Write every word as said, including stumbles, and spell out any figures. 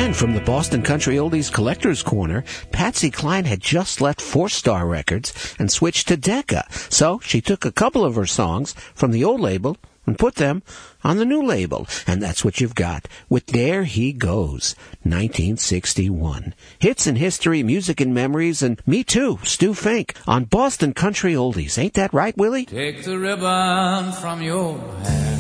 And from the Boston Country Oldies Collector's Corner, Patsy Cline had just left Four Star Records and switched to Decca. So she took a couple of her songs from the old label and put them on the new label. And that's what you've got with There He Goes, nineteen sixty-one. Hits and history, music and memories, and me too, Stu Fink, on Boston Country Oldies. Ain't that right, Willie? Take the ribbon from your hair.